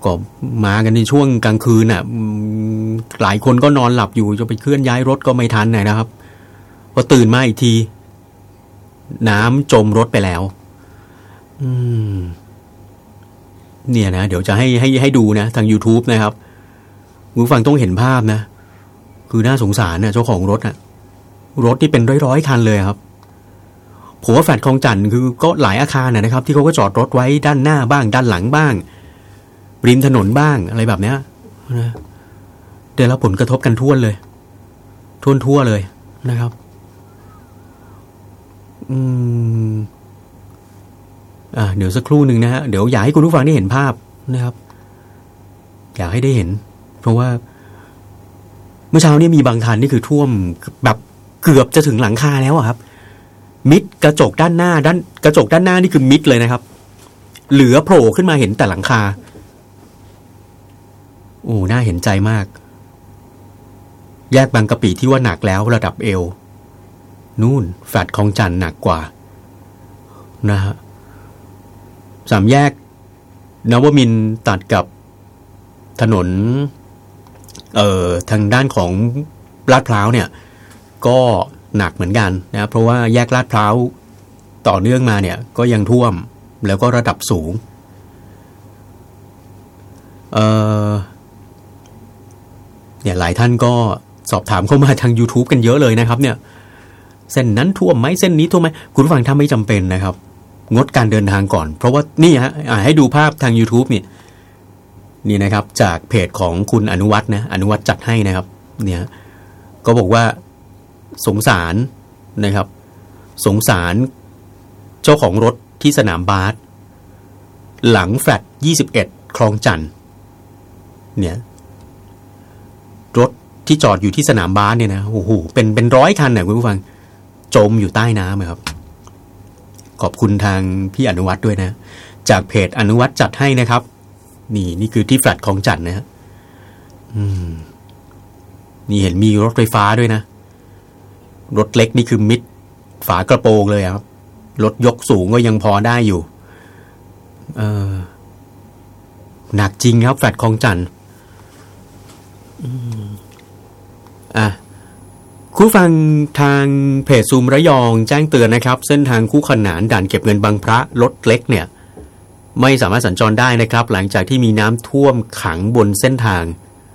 ก็มากันในช่วงกลางคืนน่ะหลายคนก็นอนหลับอยู่จะไปเคลื่อนย้ายรถก็ไม่ทันนะครับพอตื่นมาอีกทีน้ำจมรถไปแล้วเนี่ยนะเดี๋ยวจะให้ดูนะทาง YouTube นะครับคุณผู้ฟังต้องเห็นภาพนะคือน่าสงสารนะเจ้าของรถน่ะรถที่เป็นร้อยๆคันเลยครับผมว่าแฟลตคลองจันทน์คือก็หลายอาคารนะครับที่เขาก็จอดรถไว้ด้านหน้าบ้างด้านหลังบ้างริมถนนบ้างอะไรแบบเนี้ยนะได้รับผลกระทบกันทั่วเลยทั่วเลยนะครับเดี๋ยวสักครู่หนึ่งนะฮะเดี๋ยวอยากให้คุณผู้ฟังได้เห็นภาพนะครับอยากให้ได้เห็นเพราะว่าเมื่อเช้านี้มีบางคันนี่คือท่วมแบบเกือบจะถึงหลังคาแล้วครับมิดกระจกด้านหน้ากระจกด้านหน้านี่คือมิดเลยนะครับเหลือโผล่ขึ้นมาเห็นแต่หลังคาโอ้น่าเห็นใจมากแยกบางกะปิที่ว่าหนักแล้วระดับเอวนู่นแฟลตคลองจันทน์หนักกว่านะฮะสามแยกนวมินทร์ตัดกับถนนทางด้านของลาดพร้าวเนี่ยก็หนักเหมือนกันนะเพราะว่าแยกลาดพร้าวต่อเนื่องมาเนี่ยก็ยังท่วมแล้วก็ระดับสูงเนี่ยหลายท่านก็สอบถามเข้ามาทาง YouTube กันเยอะเลยนะครับเนี่ยเส้นนั้นท่วมไหมเส้นนี้ท่วมไหมคุณผู้ฟังถ้าไม่จำเป็นนะครับงดการเดินทางก่อนเพราะว่านี่ฮะให้ดูภาพทาง YouTube นี่นะครับจากเพจของคุณอนุวัฒน์นะอนุวัฒน์จัดให้นะครับเนี่ยก็บอกว่าสงสารนะครับสงสารเจ้าของรถที่สนามบาสหลังแฟลต21คลองจันทน์เนี่ยรถที่จอดอยู่ที่สนามบาสเนี่ยนะโอ้โหเป็นร้อยคันนะคุณผู้ฟังจมอยู่ใต้น้ำครับขอบคุณทางพี่อนุวัฒน์ด้วยนะจากเพจอนุวัฒน์จัดให้นะครับนี่คือที่แฟลตคลองจันทน์นะฮะนี่เห็นมีรถไฟฟ้าด้วยนะรถเล็กนี่คือมิดฝากระโปรงเลยครับรถยกสูงก็ยังพอได้อยู่หนักจริงครับแฟลตคลองจันทน์คุณฟังทางเพจซูมระยองแจ้งเตือนนะครับเส้นทางคู่ขนานด่านเก็บเงินบางพระรถเล็กเนี่ยไม่สามารถสัญจรได้นะครับหลังจากที่มีน้ำท่วมขังบนเส้นทาง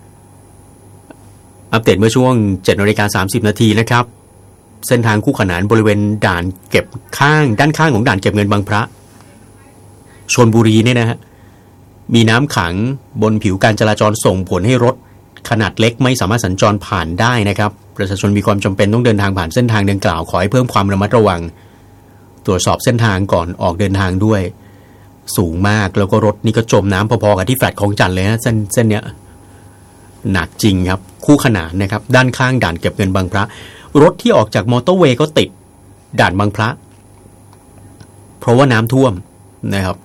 อัปเดตเมื่อช่วง 7:30 น.นะครับเส้นทางคู่ขนานบริเวณด่านเก็บด้านข้างของด่านเก็บเงินบางพระชลบุรีเนี่ยนะฮะมีน้ำขังบนผิวการจราจรส่งผลให้รถขนาดเล็กไม่สามารถสัญจรผ่านได้นะครับประชาชนมีความจำเป็นต้องเดินทางผ่านเส้นทางดังกล่าวขอให้เพิ่มความระมัดระวังตรวจสอบเส้นทางก่อนออกเดินทางด้วยสูงมากแล้วก็รถนี่ก็จมน้ำพอๆกับที่แฟลตคลองจันทน์เลยนะเส้นเนี้ยหนักจริงครับคู่ขนานนะครับด้านข้างด่านเก็บเงินบางพระรถที่ออกจากมอเตอร์เวย์ก็ติดด่านบางพระเพราะว่าน้ำท่วมนะครับ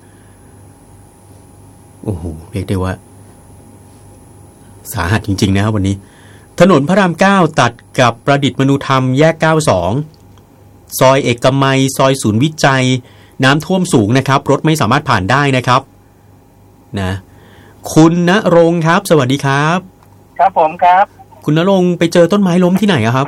โอ้โหเรียกได้ว่าสาหัสจริงๆนะครับวันนี้ถนนพระราม 9ตัดกับประดิษฐ์มนุธรรมแยก 92ซอยเอกมัยซอยศูนย์วิจัยน้ำท่วมสูงนะครับรถไม่สามารถผ่านได้นะครับนะคุณณรงค์ครับสวัสดีครับครับผมครับคุณณรงค์ไปเจอต้นไม้ล้มที่ไหนครับ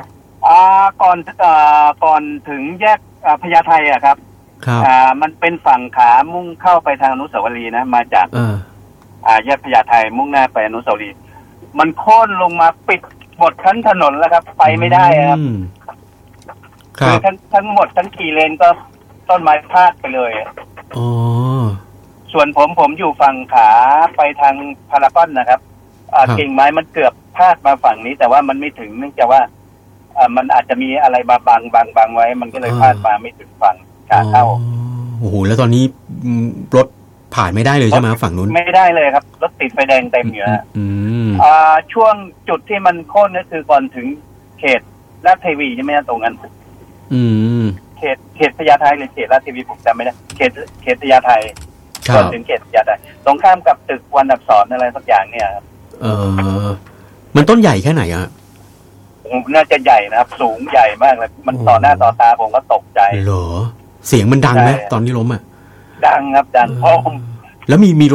ก่อนถึงแยกพญาไทอะครับมันเป็นฝั่งขามุ่งเข้าไปทางอนุสาวรีย์นะมาจากแยกพญาไทมุ่งหน้าไปอนุสาวรีย์มันโค่นลงมาปิดหมดทั้งถนนแล้วครับไปไม่ได้ครับคือทั้งหมดทั้งกี่เลนก็ต้นไม้พาดไปเลยส่วนผมอยู่ฝั่งขาไปทางพารากอนนะครับกิ่งไม้มันเกือบพาดมาฝั่งนี้แต่ว่ามันไม่ถึงเนื่องจากว่ามันอาจจะมีอะไรมาบังไว้มันก็เลยพาดมาไม่ถึงฝั่งขาเข้าโอ้โหแล้วตอนนี้รถผ่านไม่ได้เลยใช่ไหมฝั่งนู้นไม่ได้เลยครับรถติดไฟแดงเต็มอยู่ฮะช่วงจุดที่มันโค่นก็คือก่อนถึงเขตลาดเทวีใช่ไหมตรงนั้นเขตพญาไทหรือเขตลาดเทวีผมจำไม่ได้เขตพญาไทก่อนถึงเขตพญาไทตรงข้ามกับตึกวรรณอักษรอะไรสักอย่างเนี่ยครับมันต้นใหญ่แค่ไหนอ่ะน่าจะใหญ่นะครับสูงใหญ่มากเลยมันต่อหน้าต่อตาผมก็ตกใจเหรอเสียงมันดังไหมตอนที่ล้มอ่ะดังครับดังเพราะแล้วมีรถ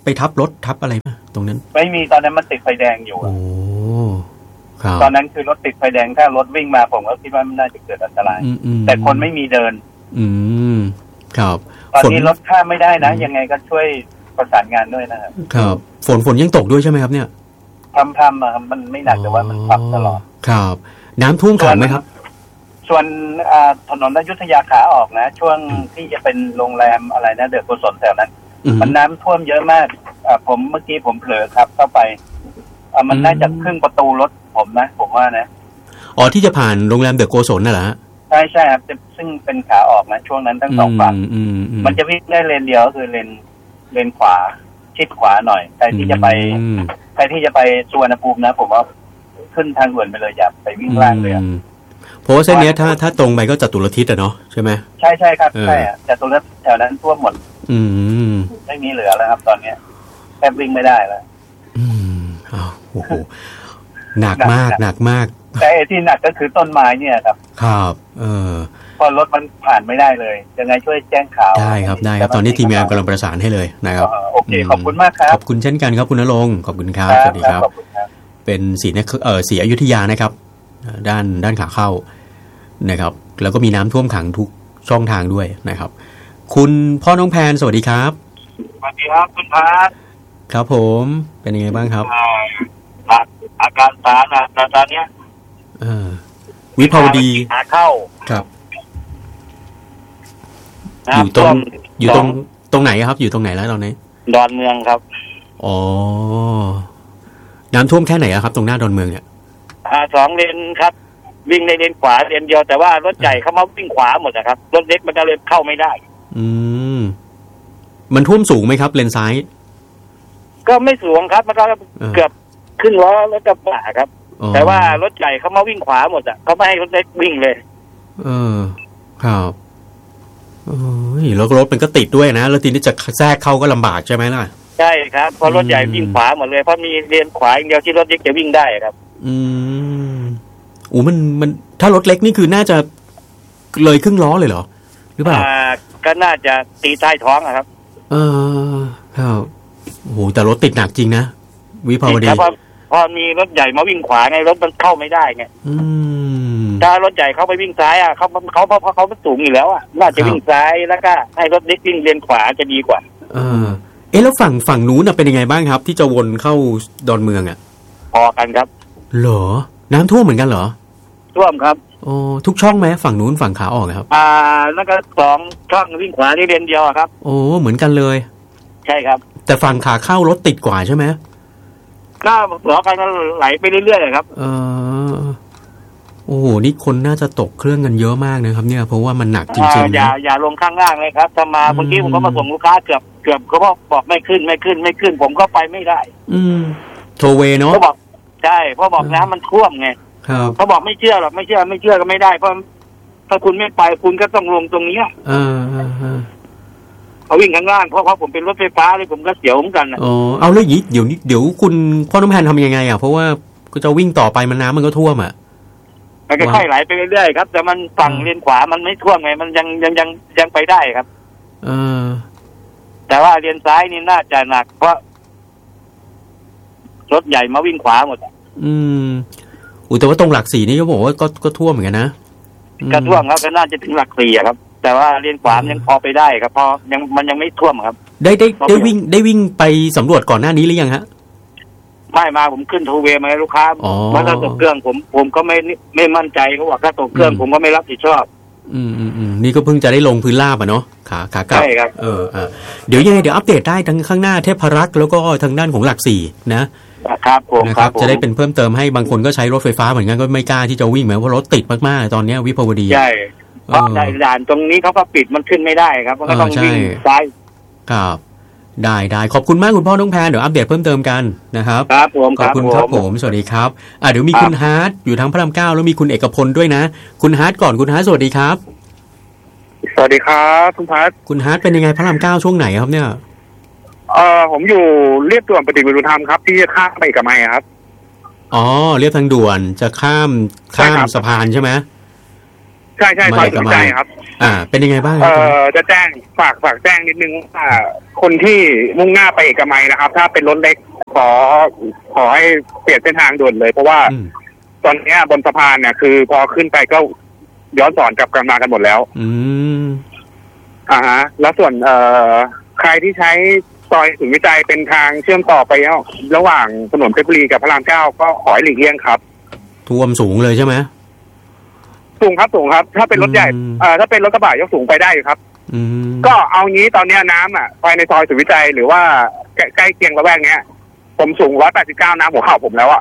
ไปทับรถทับอะไรไหมตรงนั้นไม่มีตอนนั้นมันติดไฟแดงอยู่โอ้ครับตอนนั้นคือรถติดไฟแดงถ้ารถวิ่งมาผมก็คิดว่ามันน่าจะเกิดอันตรายแต่คนไม่มีเดินครับตอนนี้รถข้ามไม่ได้นะยังไงก็ช่วยประสานงานด้วยนะครับครับฝนยังตกด้วยใช่ไหมครับเนี่ยพรำๆมันไม่หนักแต่ว่ามันพับตลอดครับน้ำท่วมขังไหมครับส่วนถนนอยุธยาขาออกนะช่วงที่จะเป็นโรงแรมอะไรนะเดอะกุศลแถวนั้นมันน้ำท่วมเยอะมากผมเมื่อกี้ผมเผลอครับเข้าไปมันน่าจะครึ่งประตูรถผมนะผมว่านะอ๋อที่จะผ่านโรงแรมเดอะโกศลน่ะเหรอฮะใช่ครับซึ่งเป็นขาออกนะช่วงนั้นทั้งสองฝั่งมันจะวิ่งได้เลนเดียวก็คือเลนขวาชิดขวาหน่อยใครที่จะไปสุวรรณภูมินะผมว่าขึ้นทางด่วนไปเลยอย่าไปวิ่งล่างเลยเพราะว่าเส้นนี้ถ้าตรงไปก็จตุรทิศอะเนาะใช่ไหมใช่ครับใช่จตุรทิศแถวนั้นท่วมหมดไม่มีเหลือแล้วครับตอนนี้แทบวิ่งไม่ได้แล้วโอ้โหหนักมากแต่ที่หนักก็คือต้นไม้เนี่ยครับครับพอรถมันผ่านไม่ได้เลยยังไงช่วยแจ้งข่าวได้ครับตอนนี้ทีมงานกำลังประสานให้เลยนะครับโอเคขอบคุณมากครับขอบคุณเช่นกันครับคุณณรงค์ขอบคุณครับสวัสดีครับเป็นศรีอยุธยานะครับด้านขาเข้านะครับแล้วก็มีน้ำท่วมขังทุกช่องทางด้วยนะครับคุณพ่อน้องแพนสวัสดีครับสวัสดีครับคุณพัฒน์ครับผมเป็นยังไงบ้างครับอาการสาหัสตอนนี้วิภาวดีขาเข้าครับอยู่ตรงไหนครับอยู่ตรงไหนแล้วตอนนี้ดอนเมืองครับอ๋อน้ำท่วมแค่ไหนครับตรงหน้าดอนเมืองเนี่ย 2 เลนครับวิ่งในเลนขวาเลนเดียวแต่ว่ารถใหญ่เข้ามาวิ่งขวาหมดนะครับรถเล็กมันจะเลยเข้าไม่ได้มันท่วมสูงไหมครับเลนซ้ายก็ไม่สูงครับมันก็เกือบขึ้นล้อรถกระบะครับแต่ว่ารถใหญ่เขามาวิ่งขวาหมดอ่ะเขาไม่ให้รถเล็กวิ่งเลยครับแล้วรถมันก็ติดด้วยนะแล้วทีนี้จะแทรกเข้าก็ลำบากใช่ไหมล่ะใช่ครับเพราะรถใหญ่วิ่งขวาหมดเลยเพราะมีเลนขวาอย่างเดียวที่รถเล็กจะวิ่งได้ครับมันถ้ารถเล็กนี่คือน่าจะเลยครึ่งล้อเลยเหรอหรือเปล่าก็น่าจะตีใต้ท้องครับครับโอ้โหแต่รถติดหนักจริงนะวิภาวดีพอมีรถใหญ่มาวิ่งขวาไงรถมันเข้าไม่ได้ไงถ้ารถใหญ่เขาไปวิ่งซ้ายเขาเพราะเขาสูงอยู่แล้วน่าจะวิ่งซ้ายแล้วก็ให้รถเล็กวิ่งเลนขวาจะดีกว่าแล้วฝั่งนู้นเป็นยังไงบ้างครับที่จะวนเข้าดอนเมืองพอกันครับเหรอน้ำท่วมเหมือนกันเหรอท่วมครับทุกช่องไหมฝั่งนู้นฝั่งขาออกครับแล้วก็2 ช่องวิ่งขวาที่เลนเดียวครับเหมือนกันเลยใช่ครับแต่ฝั่งขาเข้ารถติดกว่าใช่ไหมก็ล้อกันไหลไปเรื่อยๆครับโอ้โหนี่คนน่าจะตกเครื่องกันเยอะมากนะครับเนี่ยเพราะว่ามันหนักจริงๆอย่าลงข้างล่างเลยครับถ้ามาเมื่อกี้ผมก็มาส่งลูกค้าเกือบเขาบอกไม่ขึ้นผมก็ไปไม่ได้โทเวเนาะเขาบอกใช่เพราะบอกน้ำมันท่วมไงเขาบอกไม่เชื่อหรอกไม่เชื่อก็ไม่ได้เพราะถ้าคุณไม่ไปคุณก็ต้องลงตรงนี้เขาวิ่งข้างล่างเพราะผมเป็นรถไฟฟ้าเลยผมก็เสียวเหมือนกันเอาเลยอย่างนี้เดี๋ยวคุณพ่อน้องแพนทำยังไงเพราะว่าก็จะวิ่งต่อไปมันน้ำมันก็ท่วมมันก็ค่อยไหลไปเรื่อยๆครับแต่มันฝั่งเลนขวามันไม่ท่วมไงมันยังไปได้ครับแต่ว่าเลนซ้ายนี่น่าจะหนักเพราะรถใหญ่มาวิ่งขวาหมดแต่ว่าตรงหลัก4นี่ก็บอกว่าก็ท่วมเหมือนกันนะก็ท่วมครับก็น่าจะถึงหลัก4ครับแต่ว่าเลนขวายังพอไปได้ครับเพราะมันยังไม่ท่วมครับได้วิ่งไปสำรวจก่อนหน้านี้หรือยังฮะไม่มาผมขึ้นโทเวมาให้ลูกค้าเพราะถ้าตกเครื่องผมก็ไม่มั่นใจเขาบอกถ้าตกเครื่องผมก็ไม่รับผิดชอบนี่ก็เพิ่งจะได้ลงพื้นราบเนาะขากลับใช่ครับเดี๋ยวยังไงเดี๋ยวอัปเดตได้ทั้งข้างหน้าเทพรักษ์แล้วก็ทางด้านของหลัก4 นะครับผมนะครับจะได้เป็นเพิ่มเติมให้บางคนก็ใช้รถไฟฟ้าเหมือนกันก็ไม่กล้าที่จะวิ่งเหมือนเพราะรถติดมากๆตอนนี้วิภาวดีใช่เพราะด่านตรงนี้เขาก็ปิดมันขึ้นไม่ได้ครับก็ต้องวิ่งซ้ายครับได้ขอบคุณมากคุณพ่อน้องแพนเดี๋ยวอัปเดตเพิ่มเติมกันนะครับครับผมขอบคุณครับผมสวัสดีครับเดี๋ยวมีคุณฮาร์ดอยู่ทางพระราม9แล้วมีคุณเอกพลด้วยนะคุณฮาร์ดก่อนคุณฮาร์ดสวัสดีครับสวัสดีครับคุณพัฒน์คุณฮาร์ดเป็นยังไงพระราม9ช่วงไหนครับเนี่ยผมอยู่เรียบด่วนปฏิบัติธรรมครับที่จะข้ามไปกับไม้ครับเรียบทางด่วนจะข้ามสะพานใช่ไหมใช่ซอยสุวิจัยครับเป็นยังไงบ้างจะแจ้งฝากแจ้งนิดนึงว่าคนที่มุ่งหน้าไปเอกมัยนะครับถ้าเป็นรถเล็กขอให้เปลี่ยนเส้นทางด่วนเลยเพราะว่าตอนนี้บนสะพานเนี่ยคือพอขึ้นไปก็ย้อนสอนกลับกันมากันหมดแล้วแล้วส่วนใครที่ใช้ซอยสุวิจัยเป็นทางเชื่อมต่อไประหว่างถนนเพชรบุรีกับพระราม 9ก็ขอให้หลีกเลี่ยงครับท่วมสูงเลยใช่ไหมสูงครับถ้าเป็นรถใหญ่ถ้าเป็นรถกระบะยกสูงไปได้อยู่ครับก็เอางี้ตอนนี้น้ำภายในซอยสุวิจัยหรือว่าใกล้เคียงละแวกเนี้ยผมสูง189น้ำหัวเข่าผมแล้ว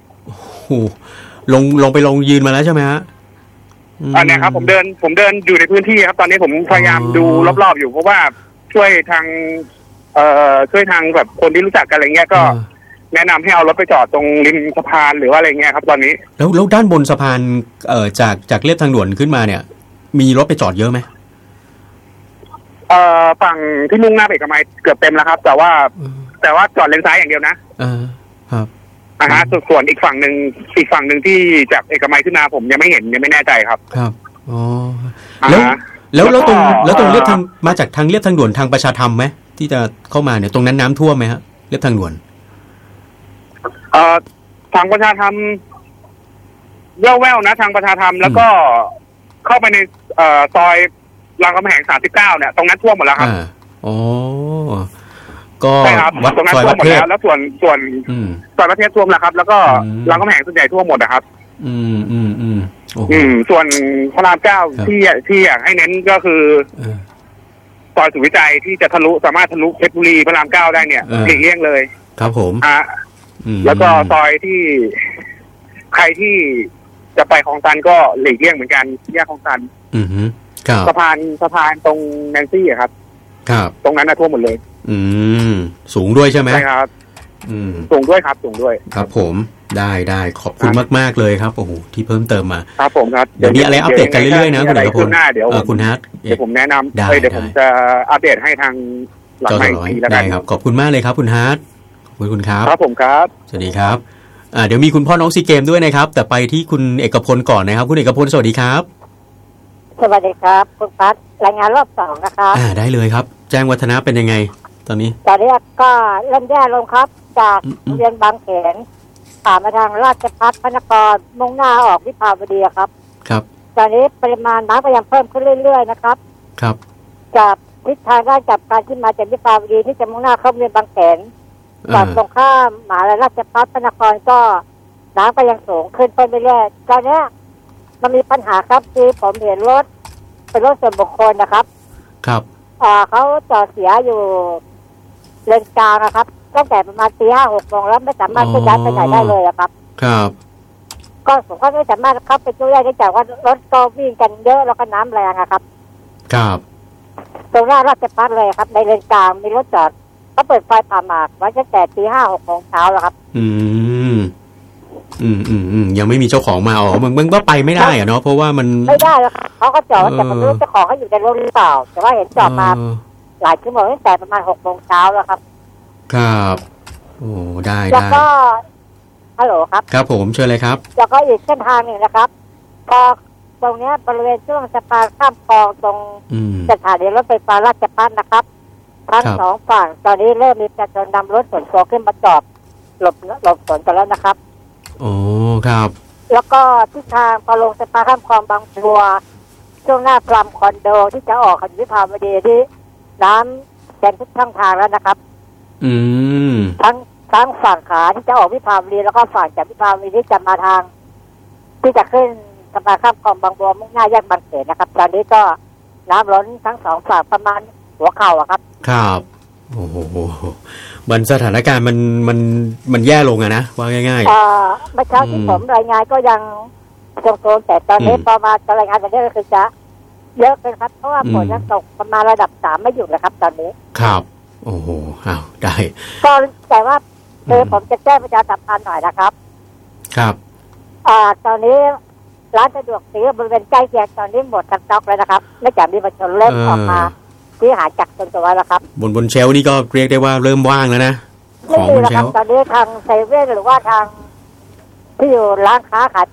ลงไปยืนมาแล้วใช่ไหมฮะอันนี้ครับผมเดินอยู่ในพื้นที่ครับตอนนี้ผมพยายามดูรอบๆอยู่เพราะว่าช่วยทางแบบคนที่รู้จักกันอะไรเงี้ยก็แนะนำให้เอารถไปจอดตรงริมสะพานหรือว่าอะไรเงี้ยครับตอนนี้แล้วด้านบนสะพานจากเลียบทางด่วนขึ้นมาเนี่ยมีรถไปจอดเยอะไหมฝั่งที่มุ่งหน้าไปเอกมัยเกือบเต็มแล้วครับแต่ว่าจอดเลนซ้ายอย่างเดียวนะครับส่วนอีกฝั่งหนึ่งที่จากเอกมัยขึ้นมาผมยังไม่เห็นยังไม่แน่ใจครับครับอ๋อแล้วตรงเลียบทางมาจากทางเลียบทางด่วนทางประชาธรรมไหมที่จะเข้ามาเนี่ยตรงนั้นน้ำท่วมไหมฮะเลียบทางด่วนทางประชาธรรมแว่วๆนะทางประชาธรรมแล้วก็เข้าไปในซอยรามคำแหง39เนี่ยตรงนั้นท่วมหมดแล้วครับอ๋อก็วัดตรงนั้นท่วมหมดแล้วส่วนซอยประเทศท่วมแล้วครับแล้วก็รามคำแหงส่วนใหญ่ท่วมหมดนะครับส่วนพระราม 9ที่อยากให้เน้นก็คือซอยสุวิจัยที่จะสามารถทะลุเพชรบุรีพระราม 9ได้เนี่ยหลีกเลี่ยงเลยครับผมแล้วก็ซอยที่ใครที่จะไปคลองตันก็หลีกเลี่ยงเหมือนกันแยกคลองตันสะพานตรงแนนซี่ครับตรงนั้นท่วมหมดเลยสูงด้วยใช่ไหมใช่ครับสูงด้วยครับสูงด้วยครับผมได้ขอบคุณมากๆเลยครับโอ้โหที่เพิ่มเติมมาครับผมครับเดี๋ยวนี้อะไรอัปเดตกันเรื่อยๆนะคุณเอกพลเดี๋ยวคุณฮัทเดี๋ยวผมแนะนำเดี๋ยวผมจะอัปเดตให้ทางหลังใหม่ทีแล้วกันครับขอบคุณมากเลยครับคุณฮัทขอบคุณครับครับผมครับสวัสดีครับเดี๋ยวมีคุณพ่อน้องซีเกมด้วยนะครับแต่ไปที่คุณเอกพลก่อนนะครับคุณเอกพลสวัสดีครับสวัสดีครับคุณพัฒน์รายงานรอบ2นะครับได้เลยครับแจ้งวัฒนะเป็นยังไงตอนนี้ก็เริ่มแย่ลงครับจากเรียนบางเขนผ่านมาทางราชภัฏพระนครมุ่งหน้าออกวิภาวดีครับตอนนี้ปริมาณน้ำก็ยังเพิ่มขึ้นเรื่อยๆนะครับครับจากทิศทางด้านกับการที่มาจากวิภาวดีที่จะมุ่งหน้าเข้าเรียนบางเขนจากตรงข้ามมหาวิทยาลัยราชภัฏพระนครก็น้ำก็ยังสูงขึ้นไปเรื่อยๆตอนนี้มันมีปัญหาครับคือผมเห็นรถเป็นรถส่วนบุคคลนะครับเขาจอดเสียอยู่เลนกลางนะครับตั้งแต่ประมาณ 5-6 โมงแล้วไม่สามารถจะย้ายไปไหนได้เลยครับก็ผมก็ไม่สามารถเข้าไปช่วยได้เนื่องจากว่ารถก็วิ่งกันเยอะแล้วก็น้ำแรงครับตรงหน้าราชภัฏเลยครับในเลนกลางมีรถจอดเขาเปิดไฟผ่าหมากไว้ตั้งแต่ 5-6 โมงเช้าแล้วครับยังไม่มีเจ้าของมามันก็ไปไม่ได้เนาะเพราะว่ามันไม่ได้แล้วเขาก็จอดแต่ไม่รู้เจ้าของเขาอยู่ในรถหรือเปล่าแต่ว่าเห็นจอดมาหลายชั่วโมงตั้งแต่ประมาณ 6 โมงเช้าแล้วครับครับโอ้ได้แล้วก็ฮัลโหลครับครับผมเชิญเลยครับแล้วก็อีกเส้นทางนึงนะครับพอตรงนี้บริเวณช่วงสะพานข้ามคลองตรงสถานีรถไฟฟ้าราชภัฏนะครับทั้งสองฝั่งตอนนี้เริ่มมีการนำรถส่วนตัวขึ้นมาจอดหลบฝนกันแล้วนะครับโอ้ครับแล้วก็ทิศทางพอลงสะพานข้ามคลองบางบัวช่วงหน้าพลัมคอนโดที่จะออกวิภาวดีที่น้ำแรงทุกทางแล้วนะครับทั้งฝั่งขาที่จะออกวิภาวดีแล้วก็ฝั่งจากวิภาวดีที่จะมาทางที่จะขึ้นสะพานข้ามคลองบางบัวมุ่งหน้าแยกบางเขนนะครับตอนนี้ก็น้ำล้นทั้งสองฝั่งประมาณหัวเข่าครับครับโอ้โหมันสถานการณ์มันแย่ลงอะนะว่าง่ายๆเมื่อเช้าที่ผมรายงานก็ยังโซนแต่ตอนนี้พอมารายงานแบบนี้ก็คือจะเยอะเลยครับเพราะว่าฝนยังตกประมาณระดับ3ไม่หยุดเลยครับตอนนี้ครับโอ้โหได้ก็แต่ว่าผมจะแจ้งประชาสัมพันธ์หน่อยนะครับครับตอนนี้ร้านสะดวกซื้อบริเวณใกล้เคียงตอนนี้หมดสต็อกแล้วนะครับไม่จากมีประชาชนเริ่มออกมาที่หาจักจนตัวแล้วครับบนเชลนี่ก็เรียกได้ว่าเริ่มว่างแล้วนะของบนเชลตอนนี้ทางเซเว่นหรือว่าทางที่อยู่ร้านค้าขายปลีก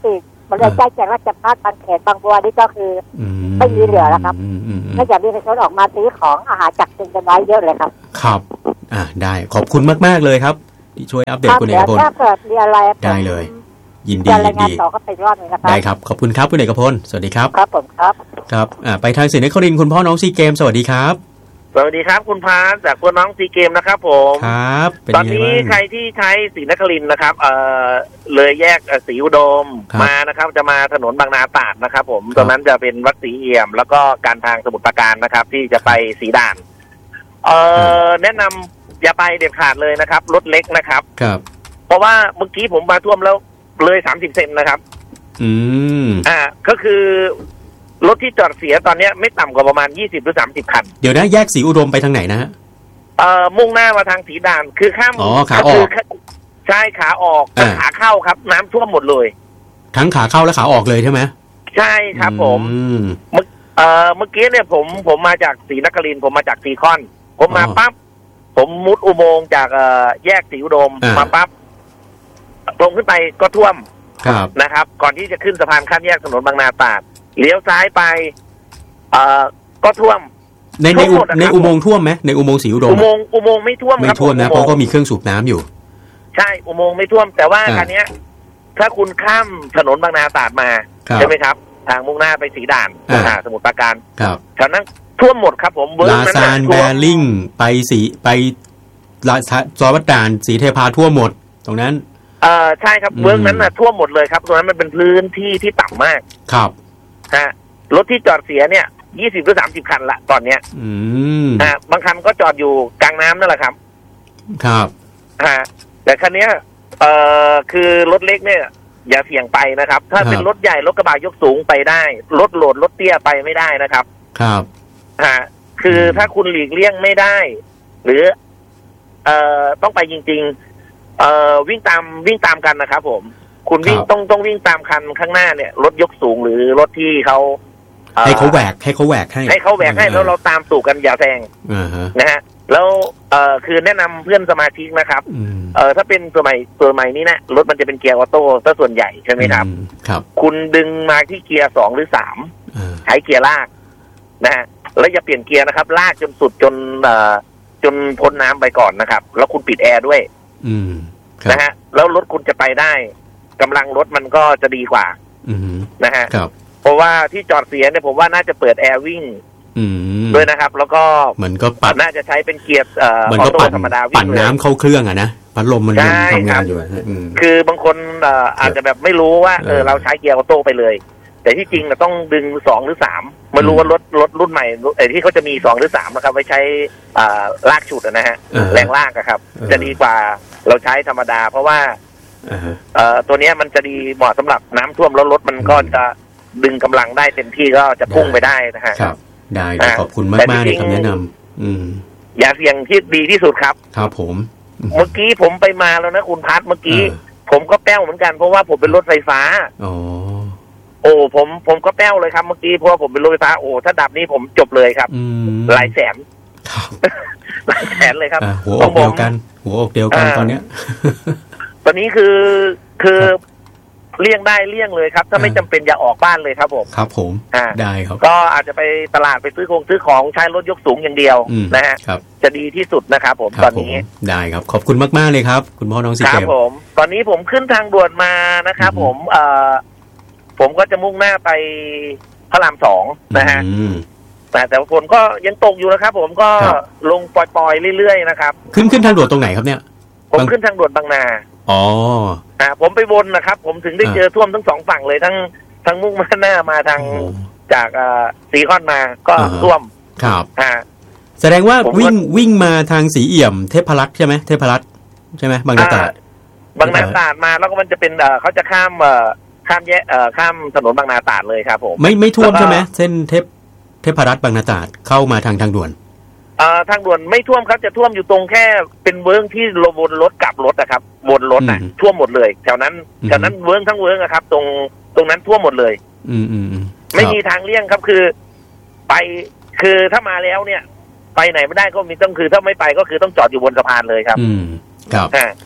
มันเลยใกล้แจกราชภัฏบางเขตบางบัวนี่ก็คือไม่มีเหลือแล้วครับนอกจากมีประชาชนออกมาซื้อของอาหารจักตุนกันไว้เยอะเลยครับครับได้ขอบคุณมากๆเลยครับที่ช่วยอัปเดตคุณเอกพลถ้าเกิดมีอะไรได้เลยยินดีต่อก็ไปรอบนึงนะครับได้ครับขอบคุณครับคุณเอกพลสวัสดีครับครับผมครับไปทางศรีนครินทร์คุณพ่อน้องซีเกมสวัสดีครับสวัสดีครับคุณพาสจากคุณน้องซีเกมนะครับผมครับตอนนี้ใครที่ใช้ศรีนครินทร์นะครับเลยแยกศรีอุดมมานะครับจะมาถนนบางนาตราดนะครับผมตรงนั้นจะเป็นวัดศรีเอี่ยมแล้วก็การทางสมุทรปราการนะครับที่จะไปศรีด่านแนะนำอย่าไปเด็ดขาดเลยนะครับรถเล็กนะครับครับเพราะว่าเมื่อกี้ผมมาท่วมแล้วเลย30 เซนนะครับก็คือรถที่จอดเสียตอนนี้ไม่ต่ำกว่าประมาณ20 หรือ 30 คันเดี๋ยวนะแยกศรีอุดมไปทางไหนนะฮะมุ่งหน้ามาทางศรีด่านคือข้ามขาออกใช่ขาออกขาเข้าครับน้ำท่วมหมดเลยทั้งขาเข้าและขาออกเลยใช่ไหมใช่ครับผมเมื่อกี้เนี่ยผมมาจากศรีนครินทร์ผมมาจากซีคอนผมมาปั๊บผมมุดอุโมงค์จากแยกศรีอุดมมาปั๊บตรงขึ้นไปก็ท่วมนะครับก่อนที่จะขึ้นสะพานข้ามแยกถนนบางนาตราดเลี้ยวซ้ายไปก็ท่วมในอุโมงค์ท่วมไหมในอุโมงค์ศรีอุดมอุโมงค์ไม่ท่วมไม่ท่วมนะเพราะก็มีเครื่องสูบน้ำอยู่ใช่อุโมงค์ไม่ท่วมแต่ว่าคันนี้ถ้าคุณข้ามถนนบางนาตราดมาใช่ไหมครับทางมุ่งหน้าไปศรีด่านสมุทรปราการแถวนั้นท่วมหมดครับผมลาซานแบริ่งไปซอยวัดด่านศรีเทพาท่วมหมดตรงนั้นใช่ครับเมืองนั้นน่ะท่วมหมดเลยครับตรงนั้นมันเป็นพื้นที่ที่ต่ำมากครับรถที่จอดเสียเนี่ย20 หรือ 30 คันละตอนเนี้ยบางคันก็จอดอยู่กลางน้ำนั่นแหละครับครับแต่คันนี้คือรถเล็กเนี่ยอย่าเสี่ยงไปนะครับถ้าเป็นรถใหญ่รถกระบะยกสูงไปได้รถโหลดรถเตี้ยไปไม่ได้นะครับครับคือถ้าคุณหลีกเลี่ยงไม่ได้หรือต้องไปจริงๆวิ่งตามกันนะครับผมคุณวิ่งต้องวิ่งตามคันข้างหน้าเนี่ยรถยกสูงหรือรถที่เขาให้เขาแหวกให้แล้วเราตามสู่กันอย่าแซงนะฮะแล้วคือแนะนำเพื่อนสมาชิกนะครับถ้าเป็นตัวใหม่นี้นะรถมันจะเป็นเกียร์ออโต้ซะส่วนใหญ่ใช่ไหมครับคุณดึงมาที่เกียร์2 หรือ 3ใช้เกียร์ลากนะฮะแล้วอย่าเปลี่ยนเกียร์นะครับลากจนสุดจนพ้นน้ำไปก่อนนะครับแล้วคุณปิดแอร์ด้วยนะฮะแล้วรถคุณจะไปได้กำลังรถมันก็จะดีกว่านะฮะเพราะว่าที่จอดเสียเนี่ยผมว่าน่าจะเปิดแอร์วิ่งด้วยนะครับแล้วก็มันก็ปัดน่าจะใช้เป็นเกียร์มันก็ปั่นธรรมดาปั่นน้ำเข้าเครื่องอะนะพัดลมมันทำงานอยู่คือบางคนอาจจะแบบไม่รู้ว่าเราใช้เกียร์ออโต้ไปเลยแต่ที่จริงเราต้องดึง2 หรือ 3ไม่รู้ว่ารถรุ่นใหม่ที่เขาจะมี2 หรือ 3นะครับไว้ใช้ลากฉุดนะฮะแรงลากครับจะดีกว่าเราใช้ธรรมดาเพราะว่าตัวนี้มันจะดีเหมาะสำหรับน้ำท่วมแล้วรถมันก็จะดึงกำลังได้เต็มที่ก็จะพุ่งไปได้นะฮะครับได้ขอบคุณมากๆในคำแนะนำอย่าเสี่ยงที่ดีที่สุดครับครับผมเมื่อกี้ผมไปมาแล้วนะคุณพัฒเมื่อกี้ผมก็แป้วเหมือนกันเพราะว่าผมเป็นรถไฟฟ้าผมก็แป้วเลยครับเมื่อกี้เพราะว่าผมเป็นรถไฟฟ้าถ้าดับนี้ผมจบเลยครับหลายแสนเลยครับหัวอกเดียวกันตอนเนี้ยตอนนี้คือเลี่ยงได้เลี่ยงเลยครับถ้าไม่จำเป็นอย่าออกบ้านเลยครับผมครับผมได้ครับก็อาจจะไปตลาดไปซื้อของใช้รถยกสูงอย่างเดียวนะฮะจะดีที่สุดนะครับผมตอนนี้ได้ครับขอบคุณมากๆเลยครับคุณพ่อน้องซีเกมครับผมตอนนี้ผมขึ้นทางด่วนมานะครับผมก็จะมุ่งหน้าไปพระราม 2นะฮะแต่ฝนก็ยังตกอยู่นะครับผมก็ลงปล่อยๆเรื่อยๆนะครับขึ้นทางด่วนตรงไหนครับเนี่ยผมขึ้นทางด่วนบางนาผมไปวนนะครับผมถึงได้เจอท่วมทั้ง2 ฝั่งเลยทั้งมุ่งหน้ามาทางจากสีคอนมาก็ท่วมครับแสดงว่าวิ่งมาทางสีเอี่ยมเทพรัตน์ใช่ไหมเทพรัตน์ใช่ไหมบางนาตราดมาแล้วก็มันจะเป็นเขาจะข้ามถนนบางนาตราดเลยครับผมไม่ท่วมใช่ไหมเส้นเทพรัตน์บางนาตราดเข้ามาทางด่วนทางด่วนไม่ท่วมครับจะท่วมอยู่ตรงแค่เป็นเวิ้งที่วนรถกลับรถนะครับวนรถท่วมหมดเลยแถวนั้นเวิ้งทั้งเวิ้งครับตรงนั้นท่วมหมดเลยไม่มีทางเลี่ยงครับคือถ้ามาแล้วเนี่ยไปไหนไม่ได้ก็มีต้องคือถ้าไม่ไปก็คือต้องจอดอยู่บนสะพานเลยครับครับ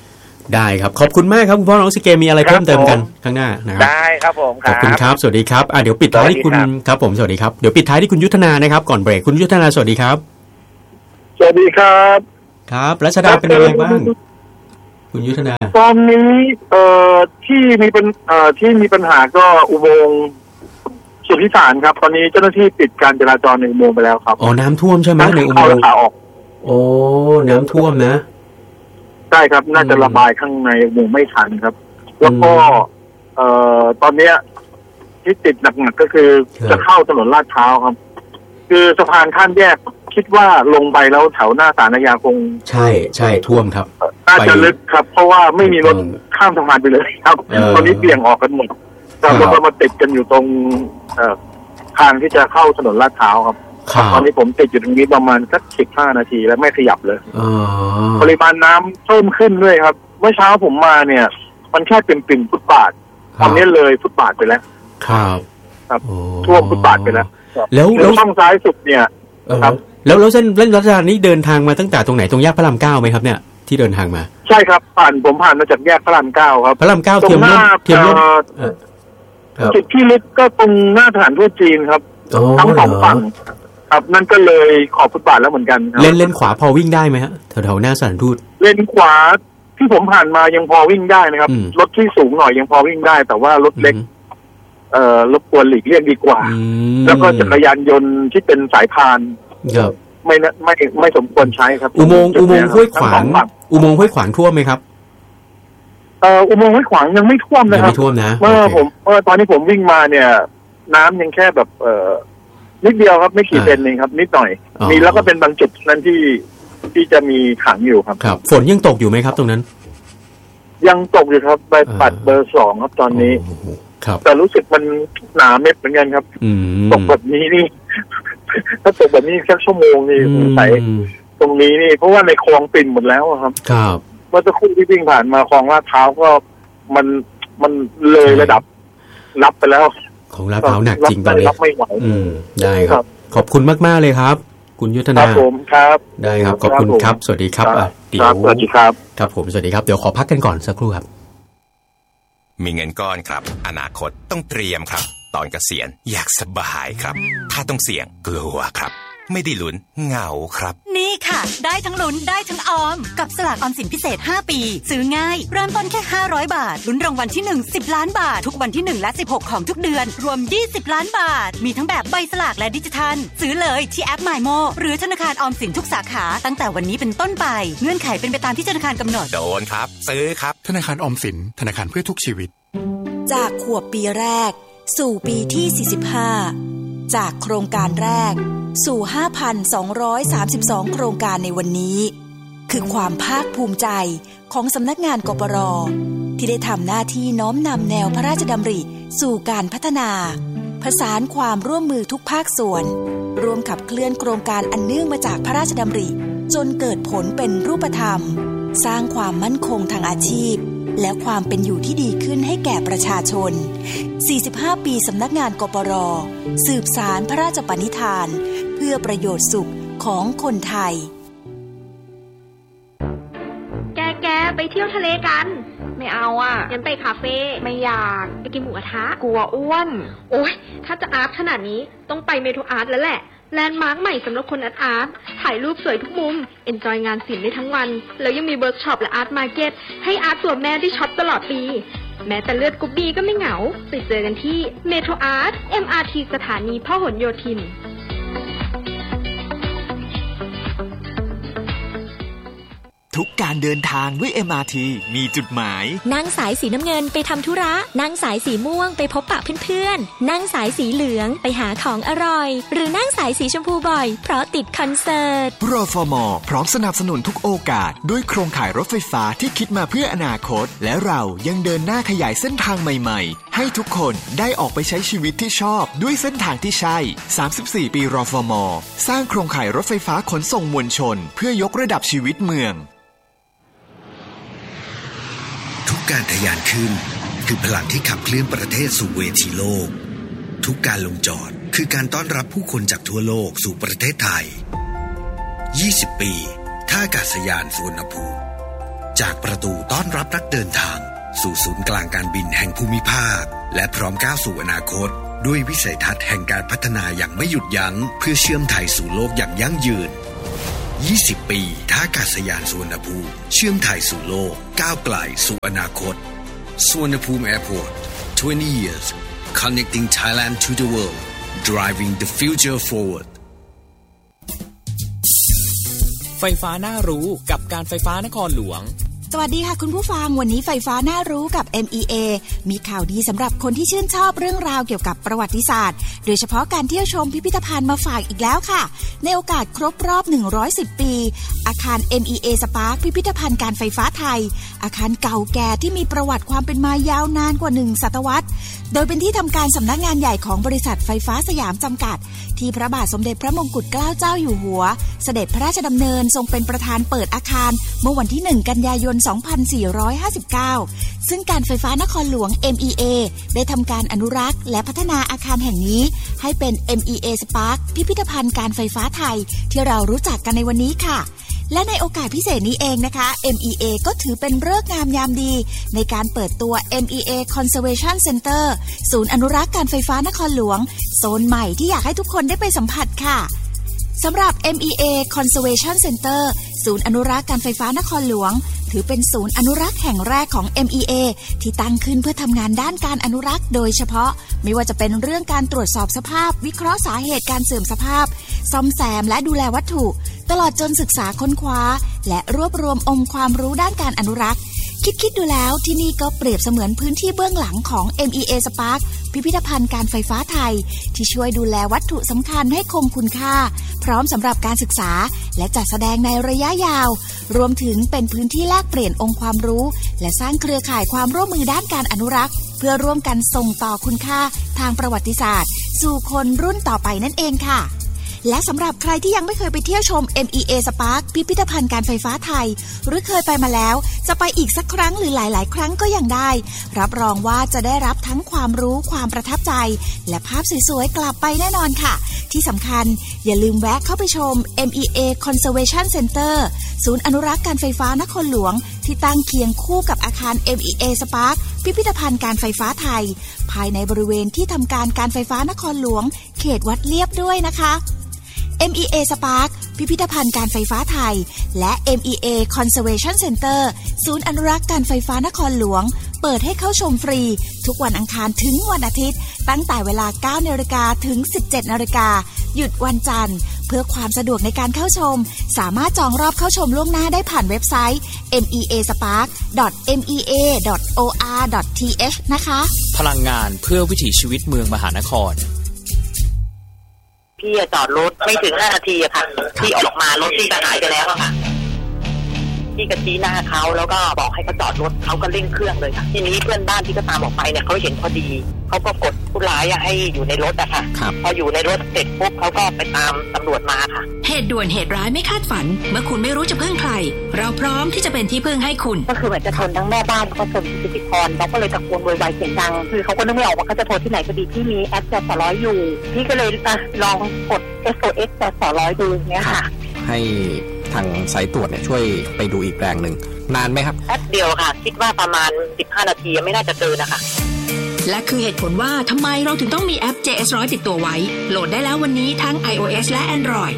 ได้ครับขอบคุณมากครับคุณพ่อน้องซีเกมีอะไรเพิ่มเติมกันข้างหน้านะครับได้ครับผมขอบคุณครับสวัสดีครับเดี๋ยวปิดท้ายที่คุณครับผมสวัสดีครับเดี๋ยวปิดท้ายที่คุณยุทธนานะครับก่อนเบรกคุณยุทธนาสวัสดีครับสวัสดีครับครับรัชดาเป็นยังไงบ้างคุณยุทธนาตอนนี้ที่มีปัญหาก็อุโมงค์สุทธิสารครับตอนนี้เจ้าหน้าที่ปิดการจราจรในอุโมงค์ไปแล้วครับอ๋อน้ำท่วมใช่ไหมในอุโมงค์โอ้น้ำท่วมนะใช่ครับน่าจะระบายข้างในอุโมงค์ไม่ทันครับแล้วก็ตอนนี้ที่ติดหนักๆก็คือจะเข้าถนนลาดพร้าวครับคือสะพานข้ามแยกคิดว่าลงไปแล้วแถวหน้าศาลอาญาคงใช่ท่วมครับน่าจะลึกครับเพราะว่าไม่มีรถข้ามสะพานไปเลยครับตอนนี้เบี่ยงออกกันหมดแต่รถมาติดกันอยู่ตรงทางที่จะเข้าถนนลาดพร้าวครับตอนนี้ผมติดอยู่ตรงนี้ประมาณสัก15 นาทีแล้วไม่ขยับเลยปริมาณน้ำเพิ่มขึ้นด้วยครับเมื่อเช้าผมมาเนี่ยมันแค่ปิ่มฟุตบาทตอนนี้เลยฟุตบาทไปแล้วครับท่วมฟุตบาทไปแล้วแล้วช่องซ้ายสุดเนี่ยครับแล้วเส้นรัชดานี้เดินทางมาตั้งแต่ตรงไหนตรงแยกพระราม 9ไหมครับเนี่ยที่เดินทางมาใช่ครับผมผ่านมาจากแยกพระราม 9ครับพระราม 9เทียมร่มจุดที่ลึกก็ตรงหน้าสถานทูตจีนครับทั้งสองฝั่งครับนั่นก็เลยขอบฟุตบาทแล้วเหมือนกันเลนขวาพอวิ่งได้ไหมฮะแถวหน้าสถานทูตเลนขวาที่ผมผ่านมายังพอวิ่งได้นะครับรถที่สูงหน่อยยังพอวิ่งได้แต่ว่ารถเล็กรบกวนหลีกเลี่ยงดีกว่าแล้วก็จักรยานยนต์ที่เป็นสายพานไม่สมควรใช้ครับอุโมงค์ห้วยขวางท่วมไหมครับอุโมงค์ห้วยขวางยังไม่ท่วมนะครับไม่ท่วมนะเมื่อตอนนี้ผมวิ่งมาเนี่ยน้ำยังแค่แบบนิดเดียวครับไม่กี่เซนเองครับนิดหน่อยมีแล้วก็เป็นบางจุดนั้นที่จะมีขังอยู่ครับฝนยังตกอยู่ไหมครับตรงนั้นยังตกอยู่ครับใบปัดเบอร์ 2ครับตอนนี้แต่รู้สึกมันหนาเม็ดเหมือนกันครับตกแบบนี้นี่ถ้าตกแบบนี้แค่ชั่วโมงนี่สงสัยตรงนี้นี่เพราะว่าในคลองปิ่นหมดแล้วครับเมื่อสักครู่ที่วิ่งผ่านมาคลองลาดพร้าวก็มันเลยระดับรับไปแล้วของลาดพร้าวหนักจริงตอนนี้รับไม่ไหวได้ครับขอบคุณมากๆเลยครับคุณยุทธนาครับผมครับได้ครับขอบคุณครับสวัสดีครับเดี๋ยวสวัสดีครับครับผมสวัสดีครับเดี๋ยวขอพักกันก่อนสักครู่ครับมีเงินก้อนครับอนาคตต้องเตรียมครับตอนเกษียณอยากสบายครับถ้าต้องเสี่ยงกลัวครับไม่ได้ลุ้นเหงาครับนี่ค่ะได้ทั้งลุ้นได้ทั้งออมกับสลากออมสินพิเศษ5ปีซื้อง่ายเริ่มต้นแค่500 บาทลุ้นรางวัลที่1 10 ล้านบาททุกวันที่1และ16ของทุกเดือนรวม20 ล้านบาทมีทั้งแบบใบสลากและดิจิทัลซื้อเลยที่แอป MyMo หรือธนาคารออมสินทุกสาขาตั้งแต่วันนี้เป็นต้นไปเงื่อนไขเป็นไปตามที่ธนาคารกำหนดโดนครับซื้อครับธนาคารออมสินธนาคารเพื่อทุกชีวิตจากขวบปีแรกสู่ปีที่45จากโครงการแรกสู่ 5,232 โครงการในวันนี้คือความภาคภูมิใจของสำนักงานกปร.ที่ได้ทำหน้าที่น้อมนำแนวพระราชดำริสู่การพัฒนาผสานความร่วมมือทุกภาคส่วนร่วมขับเคลื่อนโครงการอันเนื่องมาจากพระราชดำริจนเกิดผลเป็นรูปธรรมสร้างความมั่นคงทางอาชีพและความเป็นอยู่ที่ดีขึ้นให้แก่ประชาชน 45 ปีสำนักงานกปร.สืบสารพระราชปณิธานเพื่อประโยชน์สุขของคนไทยแกไปเที่ยวทะเลกันไม่เอาอ่ะงั้นไปคาเฟ่ไม่อยากไปกินหมูกระทะกลัวอ้วนโอ๊ยถ้าจะอาร์ตขนาดนี้ต้องไปเมโทรอาร์ตแล้วแหละแลนด์มาร์คใหม่สำหรับคนอาร์ตถ่ายรูปสวยทุกมุมเอนจอยงานศิลป์ได้ทั้งวันแล้วยังมีเวิร์กช็อปและอาร์ตมาร์เก็ตให้อาร์ตตัวแม่ได้ช็อปตลอดปีแม้แต่เลือดกรุ๊ปบีก็ไม่เหงาไปเจอกันที่เมโทรอาร์ต MRT สถานีพหลโยธินทุกการเดินทางด้วย MRT มีจุดหมายนั่งสายสีน้ำเงินไปทำธุระนั่งสายสีม่วงไปพบปะเพื่อนๆนั่งสายสีเหลืองไปหาของอร่อยหรือนั่งสายสีชมพูบ่อยเพราะติดคอนเสิร์ตรฟม.พร้อมสนับสนุนทุกโอกาสด้วยโครงข่ายรถไฟฟ้าที่คิดมาเพื่ออนาคตและเรายังเดินหน้าขยายเส้นทางใหม่ๆให้ทุกคนได้ออกไปใช้ชีวิตที่ชอบด้วยเส้นทางที่ใช่34 ปีรฟม.สร้างโครงข่ายรถไฟฟ้าขนส่งมวลชนเพื่อยกระดับชีวิตเมืองทุกการทะยานขึ้นคือพลังที่ขับเคลื่อนประเทศสู่เวทีโลกทุกการลงจอดคือการต้อนรับผู้คนจากทั่วโลกสู่ประเทศไทย20 ปีท่าอากาศยานสุวรรณภูมิจากประตูต้อนรับนักเดินทางสู่ศูนย์กลางการบินแห่งภูมิภาคและพร้อมก้าวสู่อนาคตด้วยวิสัยทัศน์แห่งการพัฒนาอย่างไม่หยุดยั้งเพื่อเชื่อมไทยสู่โลกอย่างยั่งยืน20 ปีท่าอากาศยานสุวรรณภูมิเชื่อมไทยสู่โลกก้าวไกลสู่อนาคตสุวรรณภูมิ Airport 20 years connecting Thailand to the world driving the future forward ไฟฟ้าน่ารู้กับการไฟฟ้านครหลวงสวัสดีค่ะคุณผู้ฟังวันนี้ไฟฟ้าน่ารู้กับ MEA มีข่าวดีสำหรับคนที่ชื่นชอบเรื่องราวเกี่ยวกับประวัติศาสตร์โดยเฉพาะการเที่ยวชมพิพิธภัณฑ์มาฝากอีกแล้วค่ะในโอกาสครบรอบ110 ปีอาคาร MEA Spark พิพิธภัณฑ์การไฟฟ้าไทยอาคารเก่าแก่ที่มีประวัติความเป็นมายาวนานกว่า1ศตวรรษโดยเป็นที่ทำการสำนักงานใหญ่ของบริษัทไฟฟ้าสยามจำกัดที่พระบาทสมเด็จพระมงกุฎเกล้าเจ้าอยู่หัวเสด็จพระราชดำเนินทรงเป็นประธานเปิดอาคารเมื่อวันที่1กันยายน2459ซึ่งการไฟฟ้านครหลวง MEA ได้ทำการอนุรักษ์และพัฒนาอาคารแห่งนี้ให้เป็น MEA Spark พิพิธภัณฑ์การไฟฟ้าไทยที่เรารู้จักกันในวันนี้ค่ะและในโอกาสพิเศษนี้เองนะคะ MEA ก็ถือเป็นฤกษ์งามยามดีในการเปิดตัว MEA Conservation Center ศูนย์อนุรักษ์การไฟฟ้านครหลวงโซนใหม่ที่อยากให้ทุกคนได้ไปสัมผัสค่ะสำหรับ MEA Conservation Center ศูนย์อนุรักษ์การไฟฟ้านครหลวงถือเป็นศูนย์อนุรักษ์แห่งแรกของ MEA ที่ตั้งขึ้นเพื่อทำงานด้านการอนุรักษ์โดยเฉพาะไม่ว่าจะเป็นเรื่องการตรวจสอบสภาพวิเคราะห์สาเหตุการเสื่อมสภาพซ่อมแซมและดูแลวัตถุตลอดจนศึกษาค้นคว้าและรวบรวมองค์ความรู้ด้านการอนุรักษ์คิดดูแล้วที่นี่ก็เปรียบเสมือนพื้นที่เบื้องหลังของ MEA Spark พิพิธภัณฑ์การไฟฟ้าไทยที่ช่วยดูแลวัตถุสำคัญให้คงคุณค่าพร้อมสำหรับการศึกษาและจัดแสดงในระยะยาวรวมถึงเป็นพื้นที่แลกเปลี่ยนองค์ความรู้และสร้างเครือข่ายความร่วมมือด้านการอนุรักษ์เพื่อร่วมกันส่งต่อคุณค่าทางประวัติศาสตร์สู่คนรุ่นต่อไปนั่นเองค่ะและสำหรับใครที่ยังไม่เคยไปเที่ยวชม MEA Spark พิพิธภัณฑ์การไฟฟ้าไทยหรือเคยไปมาแล้วจะไปอีกสักครั้งหรือหลายๆครั้งก็ยังได้รับรองว่าจะได้รับทั้งความรู้ความประทับใจและภาพสวยๆกลับไปแน่นอนค่ะที่สำคัญอย่าลืมแวะเข้าไปชม MEA Conservation Center ศูนย์อนุรักษ์การไฟฟ้านครหลวงที่ตั้งเคียงคู่กับอาคาร MEA Spark พิพิธภัณฑ์การไฟฟ้าไทยภายในบริเวณที่ทำการการไฟฟ้านครหลวงเขตวัดเลียบด้วยนะคะ MEA Spark พิพิธภัณฑ์การไฟฟ้าไทยและ MEA Conservation Center ศูนย์อนุรักษ์การไฟฟ้านครหลวงเปิดให้เข้าชมฟรีทุกวันอังคารถึงวันอาทิตย์ตั้งแต่เวลา 9:00 นถึง 17:00 นหยุดวันจันทร์เพื่อความสะดวกในการเข้าชมสามารถจองรอบเข้าชมล่วงหน้าได้ผ่านเว็บไซต์ measpark.mea.or.th นะคะพลังงานเพื่อวิถีชีวิตเมืองมหานครพี่จอดรถไม่ถึง5 นาทีอะค่ะที่ออกมารถที่หายไปแล้วอะค่ะพี่ก็ชี้หน้าเขาแล้วก็บอกให้เขาจอดรถเขาก็เร่งเครื่องเลยค่ะทีนี้เพื่อนบ้านที่ก็ตามออกไปเนี่ยเขาเห็นพอดีเขาก็กดผู้ร้ายให้อยู่ในรถอะค่ะพออยู่ในรถเสร็จปุ๊บเขาก็ไปตามตำรวจมาค่ะเหตุด่วนเหตุร้ายไม่คาดฝันเมื่อคุณไม่รู้จะพึ่งใครเราพร้อมที่จะเป็นที่พึ่งให้คุณก็คือเหมือนจะชนทั้งแม่บ้านแล้วก็ชนพิธีกรเขาก็เลยตะโกนโวยวายเสียงดังคือเขาก็นึกไม่ออกว่าเขาจะโทรที่ไหนก็ดีที่มีแอปจสร้อยอยู่พี่ก็เลยลองกด SOS จสร้อยดูเนี้ยค่ะให้ทางสายตรวจเนี่ยช่วยไปดูอีกแรงหนึ่งนานไหมครับแป๊บเดียวค่ะคิดว่าประมาณ15 นาทีไม่น่าจะเกินนะคะและคือเหตุผลว่าทำไมเราถึงต้องมีแอป JS100 ติดตัวไว้โหลดได้แล้ววันนี้ทั้ง iOS และ Android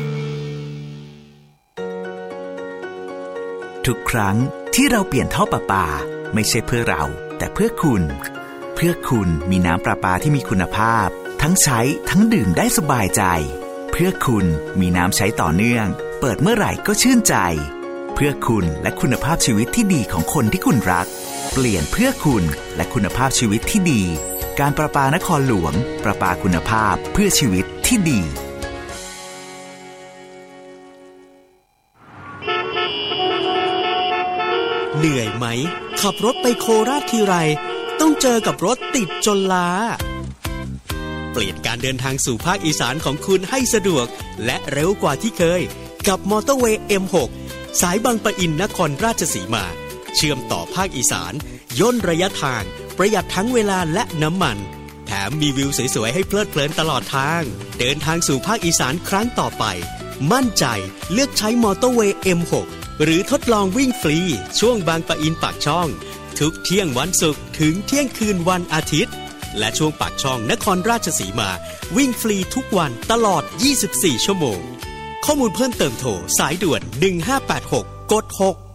ทุกครั้งที่เราเปลี่ยนท่อประปาไม่ใช่เพื่อเราแต่เพื่อคุณมีน้ำประปาที่มีคุณภาพทั้งใช้ทั้งดื่มได้สบายใจเพื่อคุณมีน้ำใช้ต่อเนื่องเปิดเมื่อไหร่ก็ชื่นใจเพื่อคุณและคุณภาพชีวิตที่ดีของคนที่คุณรักเปลี่ยนเพื่อคุณและคุณภาพชีวิตที่ดีการประปานครหลวงประปาคุณภาพเพื่อชีวิตที่ดีเหนื่อยไหมขับรถไปโคราชทีไรต้องเจอกับรถติดจนล้าเปลี่ยนการเดินทางสู่ภาคอีสานของคุณให้สะดวกและเร็วกว่าที่เคยกับมอเตอร์เวย์ M6 สายบางปะอินนครราชสีมาเชื่อมต่อภาคอีสานย่นระยะทางประหยัดทั้งเวลาและน้ำมันแถมมีวิวสวยๆให้เพลิดเพลินตลอดทางเดินทางสู่ภาคอีสานครั้งต่อไปมั่นใจเลือกใช้มอเตอร์เวย์ M6 หรือทดลองวิ่งฟรีช่วงบางปะอินปากช่องทุกเที่ยงวันศุกร์ถึงเที่ยงคืนวันอาทิตย์และช่วงปากช่องนครราชสีมาวิ่งฟรีทุกวันตลอด24ชั่วโมงข้อมูลเพิ่มเติมโทรสายด่วน1586กด6